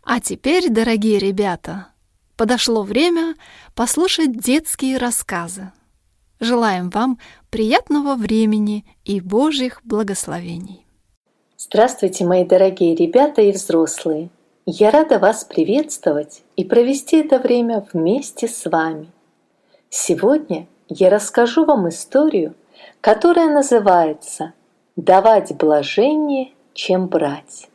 А теперь, дорогие ребята, подошло время послушать детские рассказы. Желаем вам приятного времени и Божьих благословений. Здравствуйте, мои дорогие ребята и взрослые! Я рада вас приветствовать и провести это время вместе с вами. Сегодня я расскажу вам историю, которая называется «Давать блажение, чем брать».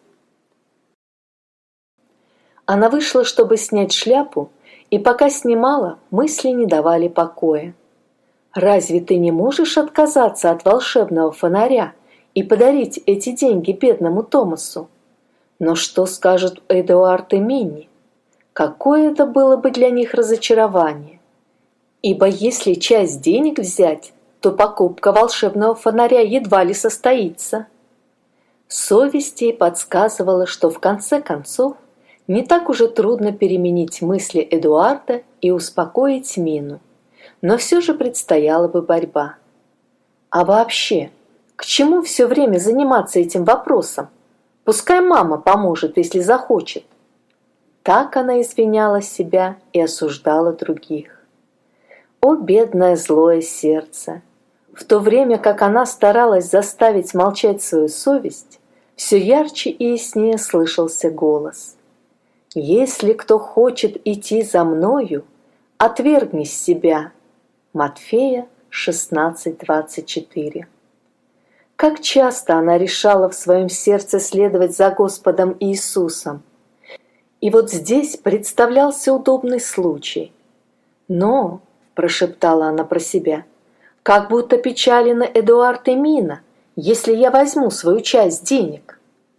Она вышла, чтобы снять шляпу, и пока снимала, мысли не давали покоя. «Разве ты не можешь отказаться от волшебного фонаря и подарить эти деньги бедному Томасу? Но что скажут Эдуард и Минни? Какое это было бы для них разочарование? Ибо если часть денег взять, то покупка волшебного фонаря едва ли состоится». Совесть ей подсказывала, что в конце концов не так уже трудно переменить мысли Эдуарда и успокоить Мину, но все же предстояла бы борьба. А вообще, к чему все время заниматься этим вопросом? Пускай мама поможет, если захочет. Так она извиняла себя и осуждала других. О, бедное злое сердце! В то время как она старалась заставить молчать свою совесть, все ярче и яснее слышался голос: «Если кто хочет идти за мною, отвергни себя». Матфея 16:24. Как часто она решала в своем сердце следовать за Господом Иисусом. И вот здесь представлялся удобный случай. «Но», – прошептала она про себя, – «как будто печален Эдуард и Мина, если я возьму свою часть денег».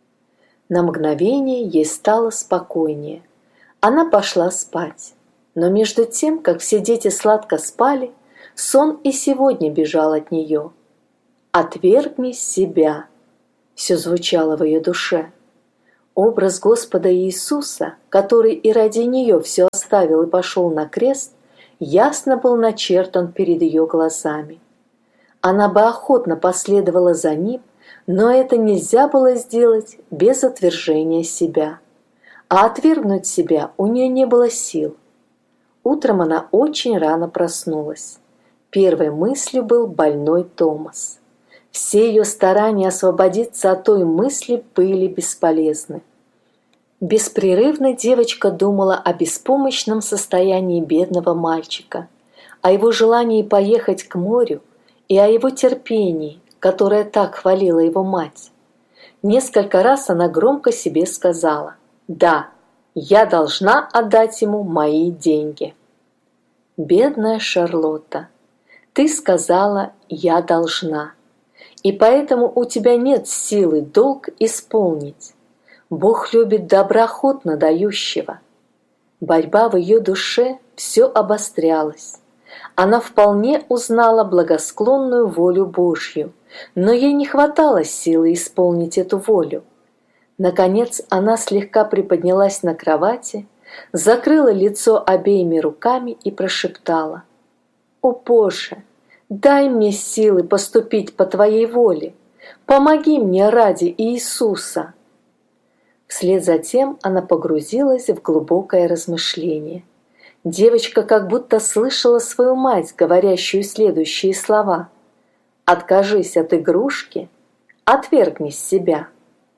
На мгновение ей стало спокойнее. Она пошла спать. Но между тем, как все дети сладко спали, сон и сегодня бежал от нее. «Отвергни себя», – все звучало в ее душе. Образ Господа Иисуса, который и ради нее все оставил и пошел на крест, ясно был начертан перед ее глазами. Она бы охотно последовала за ним, но это нельзя было сделать без отвержения себя. А отвергнуть себя у нее не было сил. Утром она очень рано проснулась. Первой мыслью был больной Томас. Все ее старания освободиться от той мысли были бесполезны. Беспрерывно девочка думала о беспомощном состоянии бедного мальчика, о его желании поехать к морю и о его терпении, которое так хвалила его мать. Несколько раз она громко себе сказала: «Да, я должна отдать ему мои деньги». Бедная Шарлотта, ты сказала «я должна», и поэтому у тебя нет силы долг исполнить. Бог любит доброохотно дающего. Борьба в ее душе все обострялась. Она вполне узнала благосклонную волю Божью, но ей не хватало силы исполнить эту волю. Наконец она слегка приподнялась на кровати, закрыла лицо обеими руками и прошептала: «О Боже, дай мне силы поступить по Твоей воле, помоги мне ради Иисуса». Вслед за тем она погрузилась в глубокое размышление. Девочка как будто слышала свою мать, говорящую следующие слова: «Откажись от игрушки, отвергни себя».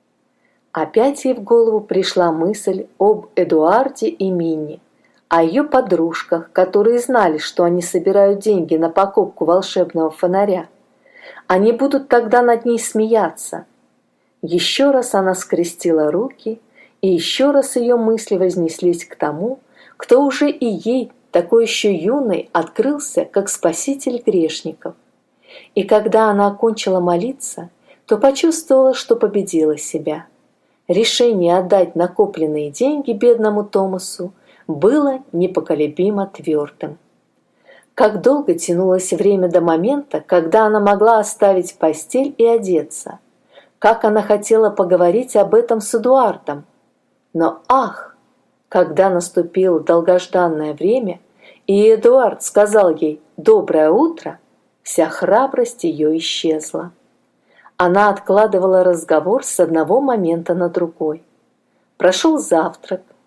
Опять ей в голову пришла мысль об Эдуарде и Минни, о ее подружках, которые знали, что они собирают деньги на покупку волшебного фонаря. Они будут тогда над ней смеяться. Еще раз она скрестила руки, и еще раз ее мысли вознеслись к тому, кто уже и ей, такой еще юной, открылся как спаситель грешников. И когда она окончила молиться, то почувствовала, что победила себя. Решение отдать накопленные деньги бедному Томасу было непоколебимо твердым. Как долго тянулось время до момента, когда она могла оставить постель и одеться. Как она хотела поговорить об этом с Эдуардом. Но ах, когда наступило долгожданное время, и Эдуард сказал ей «доброе утро», вся храбрость ее исчезла. Она откладывала разговор с одного момента на другой. Прошел завтрак,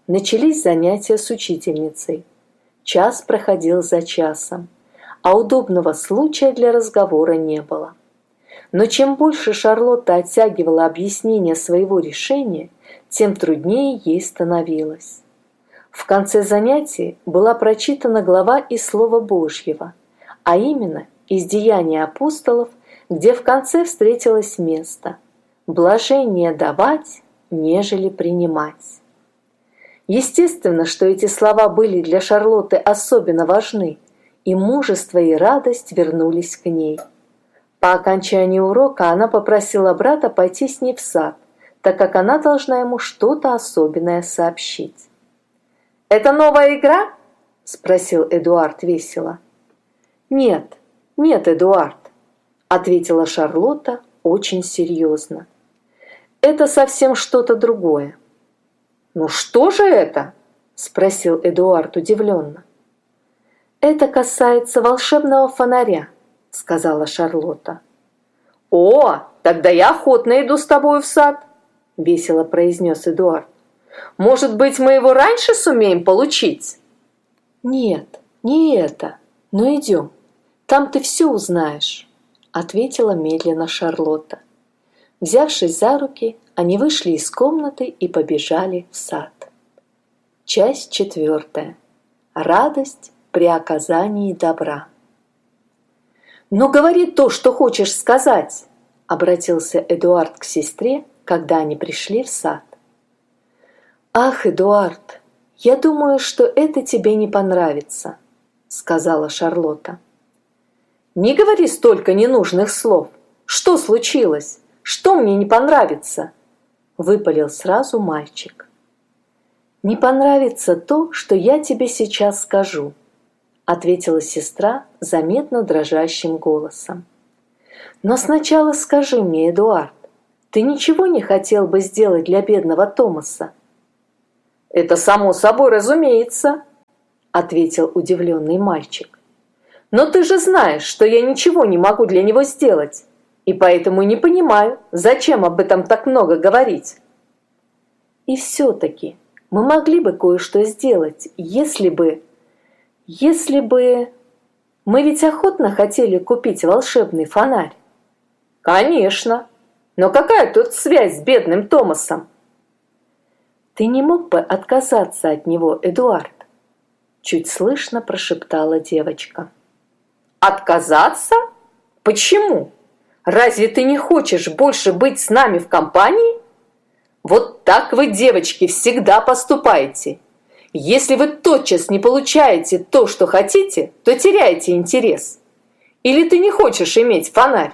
начались занятия с учительницей. Час проходил за часом, а удобного случая для разговора не было. Но чем больше Шарлотта оттягивала объяснение своего решения, тем труднее ей становилось. В конце занятий была прочитана глава из Слова Божьего, а именно из Деяний апостолов, где в конце встретилось место «блажение давать, нежели принимать». Естественно, что эти слова были для Шарлотты особенно важны, и мужество и радость вернулись к ней. По окончании урока она попросила брата пойти с ней в сад, так как она должна ему что-то особенное сообщить. «Это новая игра?» – спросил Эдуард весело. «Нет, нет, Эдуард», – ответила Шарлотта очень серьезно. «Это совсем что-то другое». «Ну что же это?» – спросил Эдуард удивленно. «Это касается волшебного фонаря», – сказала Шарлотта. «О, тогда я охотно иду с тобой в сад», – весело произнес Эдуард. «Может быть, мы его раньше сумеем получить?» «Нет, не это, но идем, там ты все узнаешь», – ответила медленно Шарлотта. Взявшись за руки, они вышли из комнаты и побежали в сад. Часть 4. Радость при оказании добра. «Ну, говори то, что хочешь сказать», – обратился Эдуард к сестре, когда они пришли в сад. «Ах, Эдуард, я думаю, что это тебе не понравится», – сказала Шарлотта. «Не говори столько ненужных слов. Что случилось? Что мне не понравится?» – выпалил сразу мальчик. «Не понравится то, что я тебе сейчас скажу», – ответила сестра заметно дрожащим голосом. «Но сначала скажи мне, Эдуард, ты ничего не хотел бы сделать для бедного Томаса?» «Это само собой разумеется», – ответил удивленный мальчик. «Но ты же знаешь, что я ничего не могу для него сделать, и поэтому не понимаю, зачем об этом так много говорить». «И все-таки мы могли бы кое-что сделать, если бы... Мы ведь охотно хотели купить волшебный фонарь». «Конечно, но какая тут связь с бедным Томасом?» «Ты не мог бы отказаться от него, Эдуард?» Чуть слышно прошептала девочка. «Отказаться? Почему? Разве ты не хочешь больше быть с нами в компании? Вот так вы, девочки, всегда поступаете. Если вы тотчас не получаете то, что хотите, то теряете интерес. Или ты не хочешь иметь фонарь?»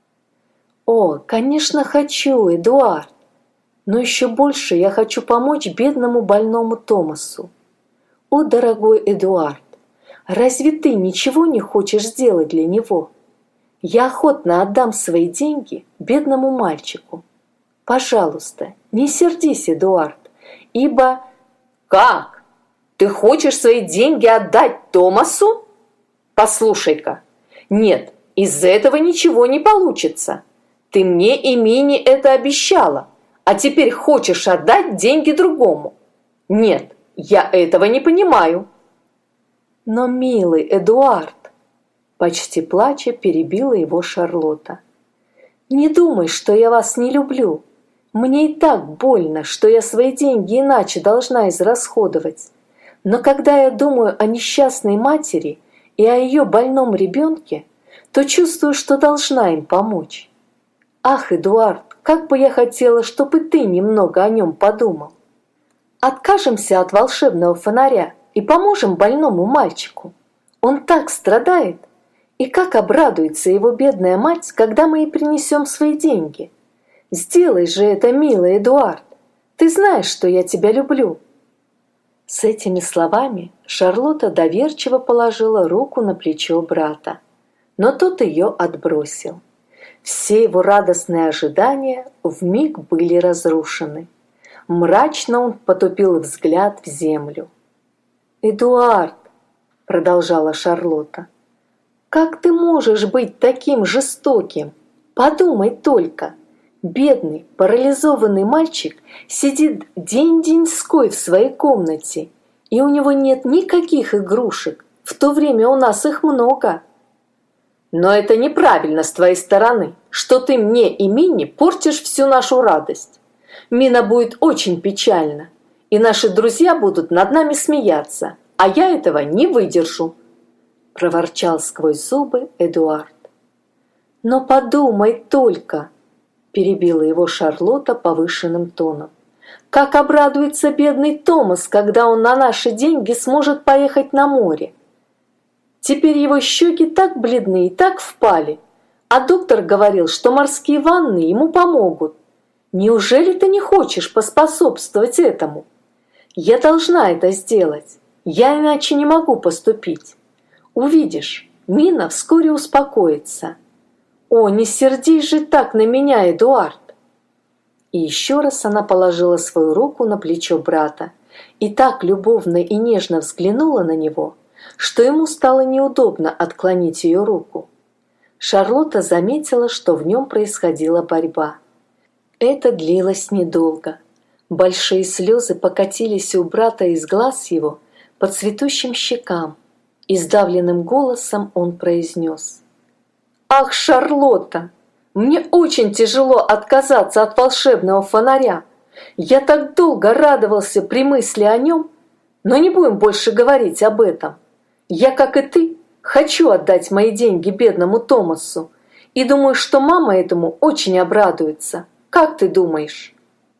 «О, конечно, хочу, Эдуард. Но еще больше я хочу помочь бедному больному Томасу. О, дорогой Эдуард, разве ты ничего не хочешь сделать для него? Я охотно отдам свои деньги бедному мальчику. Пожалуйста, не сердись, Эдуард, ибо...» «Как? Ты хочешь свои деньги отдать Томасу? Послушай-ка, нет, из этого ничего не получится. Ты мне и Минни это обещала, а теперь хочешь отдать деньги другому. Нет, я этого не понимаю». «Но, милый Эдуард», почти плача перебила его Шарлотта, «не думай, что я вас не люблю. Мне и так больно, что я свои деньги иначе должна израсходовать. Но когда я думаю о несчастной матери и о ее больном ребенке, то чувствую, что должна им помочь. Ах, Эдуард, как бы я хотела, чтобы ты немного о нем подумал. Откажемся от волшебного фонаря и поможем больному мальчику. Он так страдает, и как обрадуется его бедная мать, когда мы ей принесем свои деньги. Сделай же это, милый Эдуард. Ты знаешь, что я тебя люблю». С этими словами Шарлотта доверчиво положила руку на плечо брата, но тот ее отбросил. Все его радостные ожидания вмиг были разрушены. Мрачно он потупил взгляд в землю. «Эдуард», — продолжала Шарлотта, — «как ты можешь быть таким жестоким? Подумай только, Бедный, парализованный мальчик сидит день-деньской в своей комнате, и у него нет никаких игрушек, в то время у нас их много. Но это неправильно с твоей стороны, что ты мне и Мине портишь всю нашу радость. Мина будет очень печальна, и наши друзья будут над нами смеяться, а я этого не выдержу, проворчал сквозь зубы Эдуард. Но подумай только, перебила его Шарлотта повышенным тоном. Как обрадуется бедный Томас, когда он на наши деньги сможет поехать на море. Теперь его щеки так бледны и так впали, а доктор говорил, что морские ванны ему помогут. Неужели ты не хочешь поспособствовать этому? Я должна это сделать, я иначе не могу поступить. Увидишь, Мина вскоре успокоится. О, не сердись же так на меня, Эдуард. И еще раз она положила свою руку на плечо брата и так любовно и нежно взглянула на него, что ему стало неудобно отклонить ее руку. Шарлотта заметила, что в нем происходила борьба. Это длилось недолго. Большие слезы покатились у брата из глаз его по цветущим щекам, и сдавленным голосом он произнес: «Ах, Шарлотта! Мне очень тяжело отказаться от волшебного фонаря. Я так долго радовался при мысли о нем, но не будем больше говорить об этом. Я, как и ты, хочу отдать мои деньги бедному Томасу, и думаю, что мама этому очень обрадуется. Как ты думаешь?»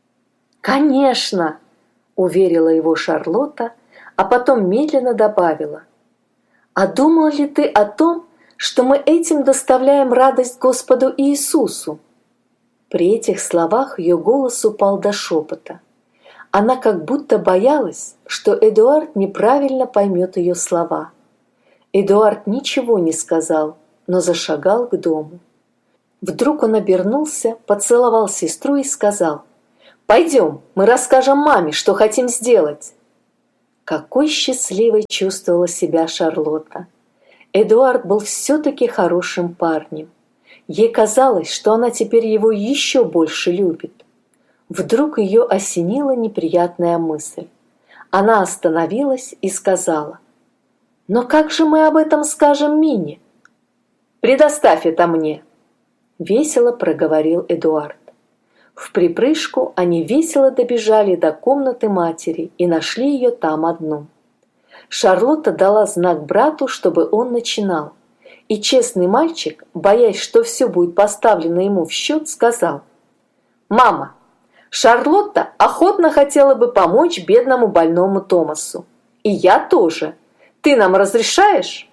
«Конечно!» – уверила его Шарлотта, а потом медленно добавила: «А думал ли ты о том, что мы этим доставляем радость Господу Иисусу?» При этих словах ее голос упал до шепота. Она как будто боялась, что Эдуард неправильно поймет ее слова. Эдуард ничего не сказал, но зашагал к дому. Вдруг он обернулся, поцеловал сестру и сказал: «Пойдем, мы расскажем маме, что хотим сделать». Какой счастливой чувствовала себя Шарлотта! Эдуард был все-таки хорошим парнем. Ей казалось, что она теперь его еще больше любит. Вдруг ее осенила неприятная мысль. Она остановилась и сказала: «Но как же мы об этом скажем Мине?» «Предоставь это мне», — весело проговорил Эдуард. В припрыжку они весело добежали до комнаты матери и нашли ее там одну. Шарлотта дала знак брату, чтобы он начинал, и честный мальчик, боясь, что все будет поставлено ему в счет, сказал: «Мама, Шарлотта охотно хотела бы помочь бедному больному Томасу. И я тоже. Ты нам разрешаешь?»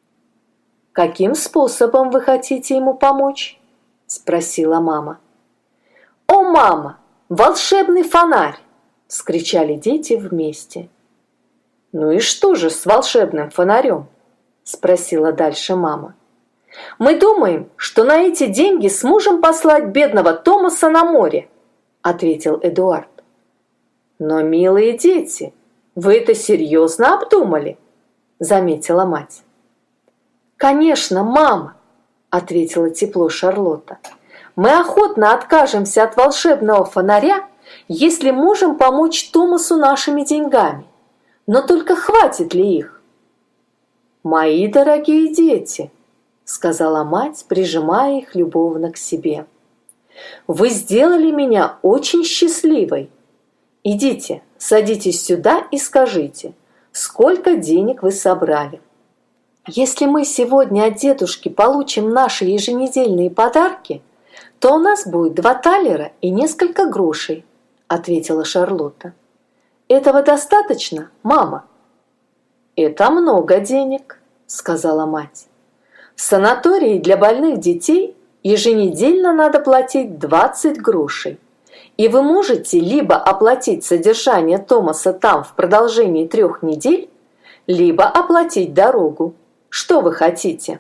«Каким способом вы хотите ему помочь?» – спросила мама. «О, мама, волшебный фонарь!» – вскричали дети вместе. «Ну и что же с волшебным фонарем?» – спросила дальше мама. «Мы думаем, что на эти деньги сможем послать бедного Томаса на море», – ответил Эдуард. «Но, милые дети, вы это серьезно обдумали?» – заметила мать. «Конечно, мама», – ответила тепло Шарлотта. «Мы охотно откажемся от волшебного фонаря, если можем помочь Томасу нашими деньгами. Но только хватит ли их?» «Мои дорогие дети», — сказала мать, прижимая их любовно к себе, — «вы сделали меня очень счастливой. Идите, садитесь сюда и скажите, сколько денег вы собрали». «Если мы сегодня от дедушки получим наши еженедельные подарки, то у нас будет 2 талера и несколько грошей», — ответила Шарлотта. «Этого достаточно, мама?» «Это много денег», — сказала мать. «В санатории для больных детей еженедельно надо платить 20 грошей, и вы можете либо оплатить содержание Томаса там в продолжении 3 недель, либо оплатить дорогу. Что вы хотите?»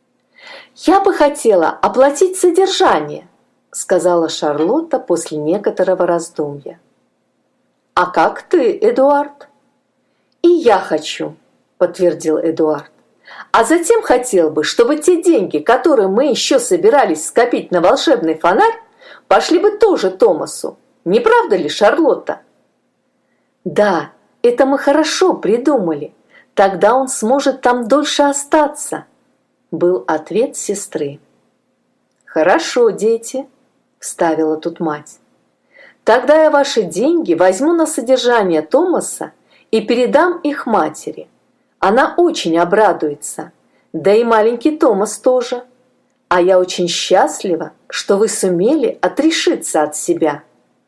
«Я бы хотела оплатить содержание», — сказала Шарлотта после некоторого раздумья. «А как ты, Эдуард?» «И я хочу», — подтвердил Эдуард. «А затем хотел бы, чтобы те деньги, которые мы еще собирались скопить на волшебный фонарь, пошли бы тоже Томасу. Не правда ли, Шарлотта? Да, это мы хорошо придумали. Тогда он сможет там дольше остаться, был ответ сестры. Хорошо, дети, вставила тут мать. Тогда я ваши деньги возьму на содержание Томаса и передам их матери. Она очень обрадуется, да и маленький Томас тоже. А я очень счастлива, что вы сумели отрешиться от себя.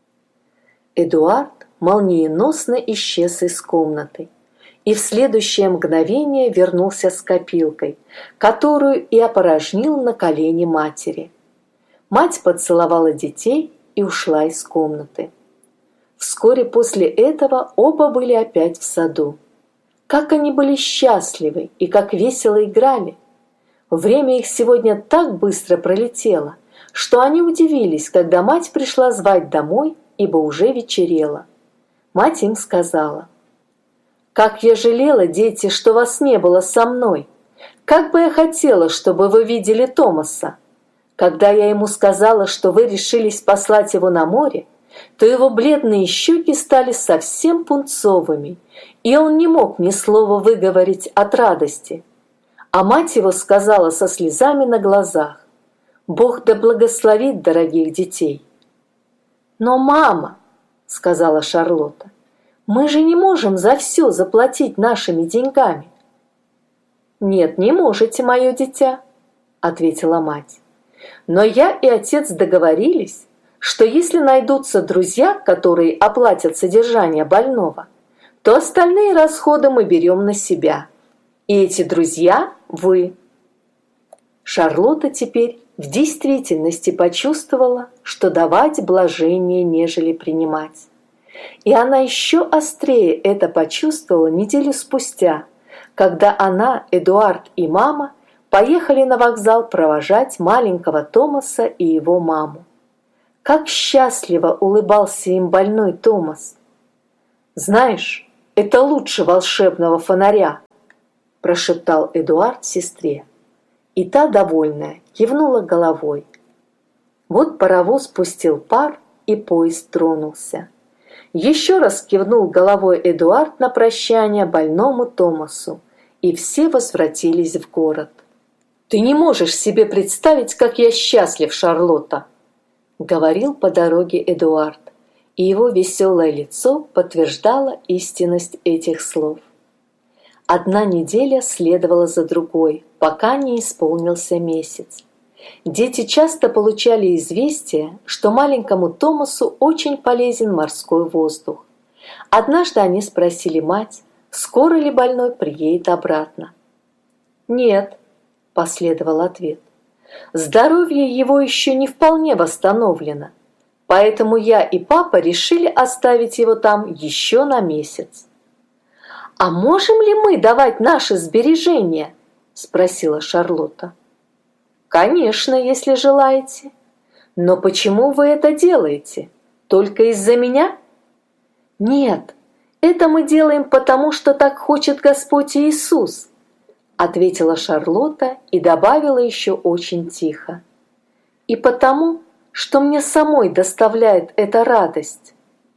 Эдуард молниеносно исчез из комнаты и в следующее мгновение вернулся с копилкой, которую и опорожнил на колени матери. Мать поцеловала детей и ушла из комнаты. Вскоре после этого оба были опять в саду. Как они были счастливы и как весело играли! Время их сегодня так быстро пролетело, что они удивились, когда мать пришла звать домой, ибо уже вечерело. Мать им сказала: «Как я жалела, дети, что вас не было со мной! Как бы я хотела, чтобы вы видели Томаса! Когда я ему сказала, что вы решились послать его на море, то его бледные щеки стали совсем пунцовыми, и он не мог ни слова выговорить от радости. А мать его сказала со слезами на глазах: «Бог да благословит дорогих детей». «Но, мама, — сказала Шарлотта, — мы же не можем за все заплатить нашими деньгами». «Нет, не можете, мое дитя, — ответила мать. Но я и отец договорились, что если найдутся друзья, которые оплатят содержание больного, то остальные расходы мы берем на себя. И эти друзья – вы». Шарлотта теперь в действительности почувствовала, что давать блажение, нежели принимать. И она еще острее это почувствовала неделю спустя, когда она, Эдуард и мама поехали на вокзал провожать маленького Томаса и его маму. Как счастливо улыбался им больной Томас. «Знаешь, это лучше волшебного фонаря», – прошептал Эдуард сестре. И та, довольная, кивнула головой. Вот паровоз пустил пар, и поезд тронулся. Еще раз кивнул головой Эдуард на прощание больному Томасу, и все возвратились в город. «Ты не можешь себе представить, как я счастлив, Шарлотта!» — говорил по дороге Эдуард, и его веселое лицо подтверждало истинность этих слов. Одна неделя следовала за другой, пока не исполнился месяц. Дети часто получали известие, что маленькому Томасу очень полезен морской воздух. Однажды они спросили мать, скоро ли больной приедет обратно. «Нет», – последовал ответ, – «здоровье его еще не вполне восстановлено, поэтому я и папа решили оставить его там еще на месяц». «А можем ли мы давать наши сбережения?» – спросила Шарлотта. «Конечно, если желаете. Но почему вы это делаете? Только из-за меня?» «Нет, это мы делаем потому, что так хочет Господь Иисус», – ответила Шарлотта и добавила еще очень тихо. «И потому, что мне самой доставляет эта радость».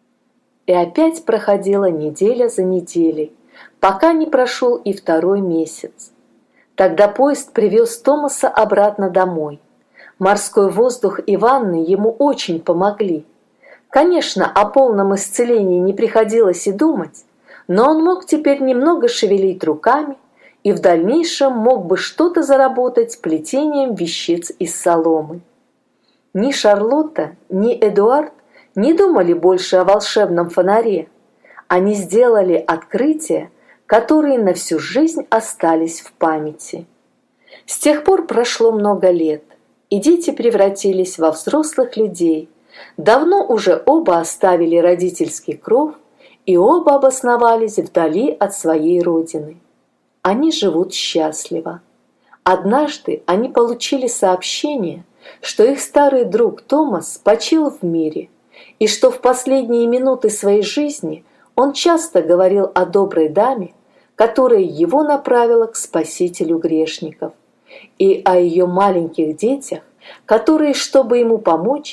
И опять проходила неделя за неделей, пока не прошел и второй месяц. Тогда поезд привез Томаса обратно домой. Морской воздух и ванны ему очень помогли. Конечно, о полном исцелении не приходилось и думать, но он мог теперь немного шевелить руками и в дальнейшем мог бы что-то заработать плетением вещиц из соломы. Ни Шарлотта, ни Эдуард не думали больше о волшебном фонаре. Они сделали открытия, которые на всю жизнь остались в памяти. С тех пор прошло много лет, и дети превратились во взрослых людей. Давно уже оба оставили родительский кров, и оба обосновались вдали от своей родины. Они живут счастливо. Однажды они получили сообщение, что их старый друг Томас почил в мире, и что в последние минуты своей жизни он часто говорил о доброй даме, которая его направила к Спасителю грешников, и о ее маленьких детях, которые, чтобы ему помочь,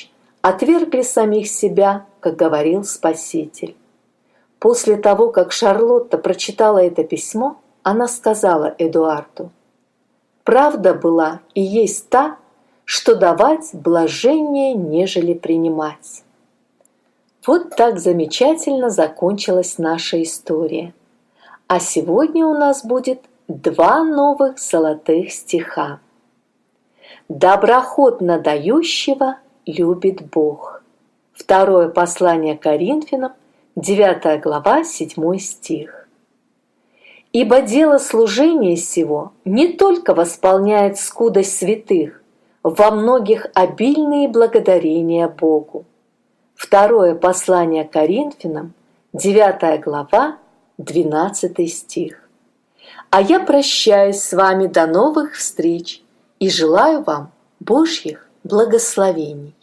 отвергли самих себя, как говорил Спаситель. После того, как Шарлотта прочитала это письмо, она сказала Эдуарду: «Правда была и есть та, что давать блаженнее, нежели принимать». Вот так замечательно закончилась наша история. А сегодня у нас будет 2 новых золотых стиха. «Доброхотно дающего любит Бог». Второе послание Коринфянам, 9 глава, 7 стих. «Ибо дело служения сего не только восполняет скудость святых, во многих обильные благодарения Богу». Второе послание Коринфянам, 9 глава, 12 стих. А я прощаюсь с вами до новых встреч и желаю вам Божьих благословений.